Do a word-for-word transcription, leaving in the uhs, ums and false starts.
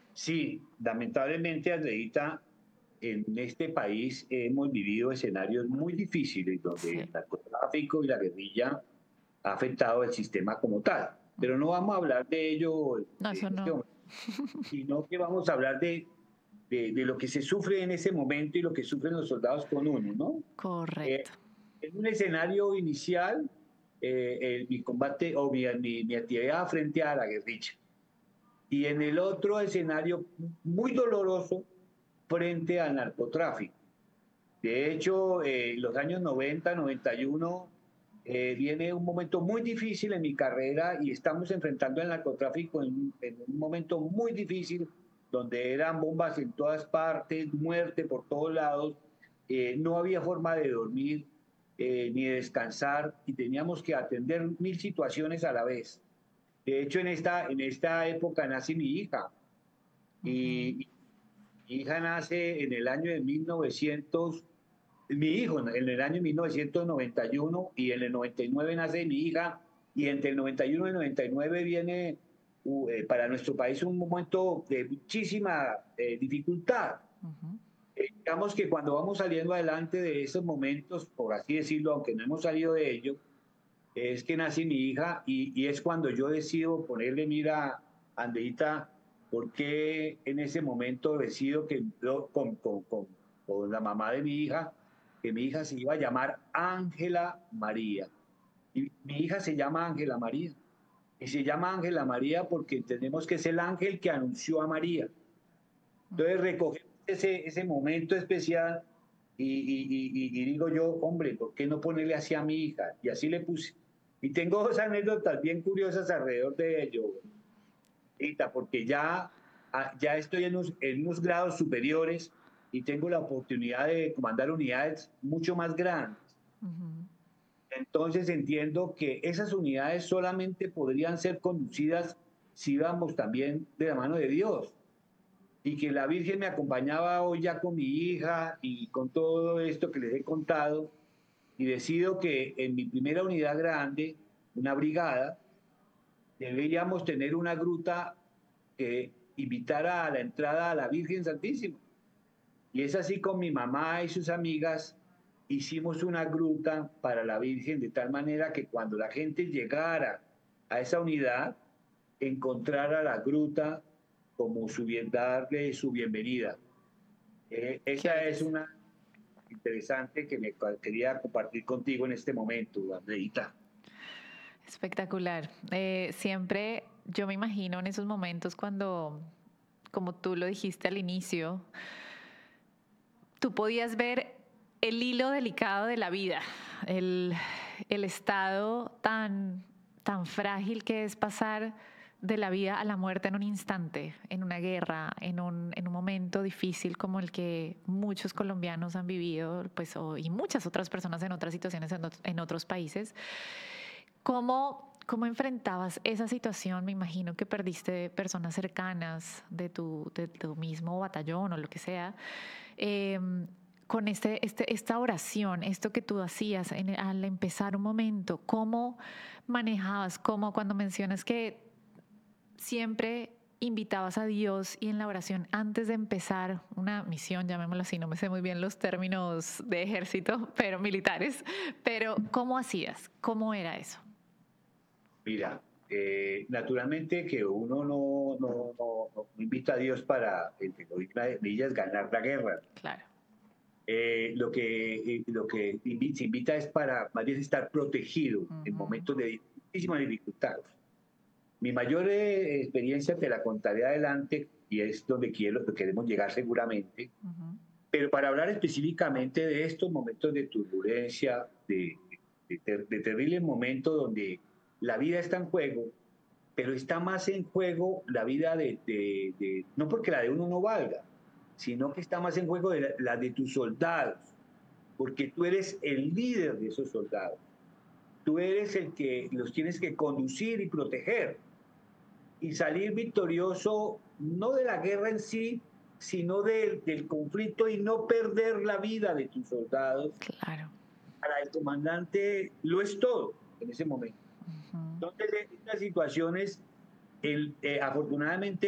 Sí, lamentablemente, Andreita, en este país hemos vivido escenarios muy difíciles donde Sí. el narcotráfico y la guerrilla ha afectado el sistema como tal. Pero no Ujú. vamos a hablar de ello No, en eso este no. momento, sino que vamos a hablar de, de, de lo que se sufre en ese momento y lo que sufren los soldados con uno, ¿no? Eh, Correcto. en un escenario inicial, eh, el- mi combate o mi, mi, mi actividad frente a la guerrilla. Y en el otro escenario muy doloroso frente al narcotráfico. De hecho, eh, los años noventa, noventa y uno, eh, viene un momento muy difícil en mi carrera y estamos enfrentando el narcotráfico en, en un momento muy difícil, donde eran bombas en todas partes, muerte por todos lados, eh, no había forma de dormir eh, ni de descansar y teníamos que atender mil situaciones a la vez. De hecho, en esta, en esta época nace mi hija Ujú. y, y mi hija nace en el año de mil novecientos, mi hijo en el año mil novecientos noventa y uno y en el noventa y nueve nace mi hija y entre el noventa y uno y el noventa y nueve viene uh, eh, para nuestro país un momento de muchísima eh, dificultad. Ujú. Eh, digamos que cuando vamos saliendo adelante de esos momentos, por así decirlo, aunque no hemos salido de ello, es que nace mi hija y, y es cuando yo decido ponerle mira, Andreita, ¿por qué en ese momento decido que yo, con, con, con, con la mamá de mi hija, que mi hija se iba a llamar Ángela María? Y mi hija se llama Ángela María. Y se llama Ángela María porque entendemos que es el ángel que anunció a María. Entonces recogemos ese, ese momento especial y, y, y, y digo yo, hombre, ¿por qué no ponerle así a mi hija? Y así le puse. Y tengo dos anécdotas bien curiosas alrededor de ello, Rita, porque ya, ah, ya estoy en unos, en unos grados superiores y tengo la oportunidad de comandar unidades mucho más grandes. Ujú. Entonces entiendo que esas unidades solamente podrían ser conducidas si íbamos también de la mano de Dios y que la Virgen me acompañaba hoy ya con mi hija y con todo esto que les he contado, y decido que en mi primera unidad grande, una brigada, deberíamos tener una gruta que invitara a la entrada a la Virgen Santísima. Y es así con mi mamá y sus amigas, hicimos una gruta para la Virgen de tal manera que cuando la gente llegara a esa unidad, encontrara la gruta como su bien, darle su bienvenida. Eh, Qué esa es belleza. una interesante que me quería compartir contigo en este momento, Andreita. Espectacular. Eh, siempre yo me imagino en esos momentos cuando, como tú lo dijiste al inicio, tú podías ver el hilo delicado de la vida, el, el estado tan, tan frágil que es pasar de la vida a la muerte en un instante, en una guerra, en un, en un momento difícil como el que muchos colombianos han vivido, pues, o- y muchas otras personas en otras situaciones en, ot- en otros países. ¿Cómo, ¿Cómo enfrentabas esa situación? Me imagino que perdiste personas cercanas de tu, de tu mismo batallón o lo que sea. Eh, con este, este, esta oración, esto que tú hacías en- al empezar un momento, ¿cómo manejabas? ¿Cómo cuando mencionas que siempre invitabas a Dios y en la oración antes de empezar una misión, llamémoslo así, no me sé muy bien los términos de ejército, pero militares, pero ¿cómo hacías? ¿Cómo era eso? Mira, eh, naturalmente que uno no, no, no, no invita a Dios para, entre comillas, ganar la guerra. Claro. Eh, lo, que, eh, lo que invi- se invita es para más bien estar protegido en Ujú. momentos de muchísima dificultad. Mi mayor eh, experiencia te la contaré adelante y es donde quiero, donde queremos llegar seguramente. Ujú. Pero para hablar específicamente de estos momentos de turbulencia, de, de, ter- de terribles momentos donde la vida está en juego, pero está más en juego la vida de, de- de- no porque la de uno no valga, sino que está más en juego de la, la de tus soldados, porque tú eres el líder de esos soldados, tú eres el que los tienes que conducir y proteger y salir victorioso no de la guerra en sí, sino del, del conflicto y no perder la vida de tus soldados. Claro. Para el comandante lo es todo en ese momento. Ujú. Entonces, en estas situaciones, el, eh, afortunadamente